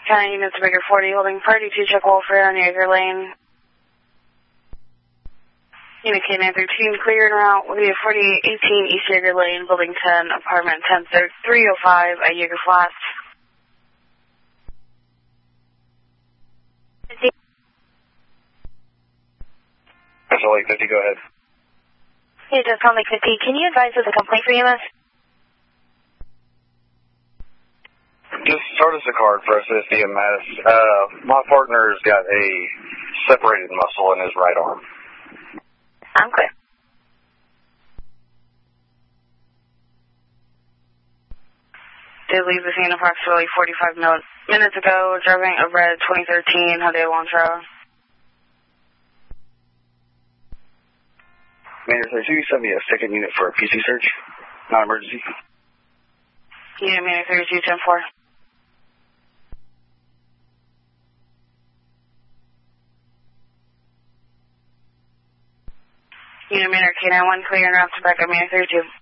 County units Baker 40 holding party 2 check Wolford on Yeager Lane. Unit K913 clear en route will be at 4818 East Yeager Lane, building 10, apartment 10305 at Yeager Flats. Central Lake 50, go ahead. Hey, Central Lake 50, can you advise of the complaint for EMS? Just start us a card for us at EMS. My partner's got a separated muscle in his right arm. I'm clear. Did leave the scene approximately 45 minutes ago, driving a red 2013 Hyundai Elantra. Mayor, so you send me a second unit for a PC search? Non-emergency? Unit Manor 3210-4. Unit Manor K91 clear en route to backup Manor 32.